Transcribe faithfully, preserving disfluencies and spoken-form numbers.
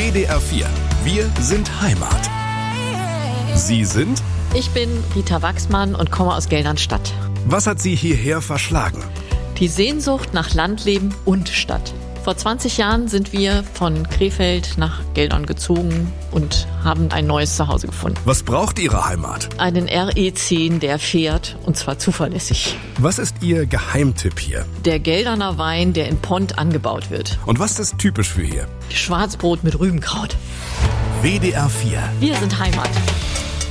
W D R vier. Wir sind Heimat. Sie sind? Ich bin Rita Wachsmann und komme aus Geldernstadt. Was hat Sie hierher verschlagen? Die Sehnsucht nach Landleben und Stadt. Vor zwanzig Jahren sind wir von Krefeld nach Geldern gezogen und haben ein neues Zuhause gefunden. Was braucht Ihre Heimat? Einen R E zehn, der fährt, und zwar zuverlässig. Was ist Ihr Geheimtipp hier? Der Gelderner Wein, der in Pont angebaut wird. Und was ist typisch für hier? Schwarzbrot mit Rübenkraut. W D R vier. Wir sind Heimat.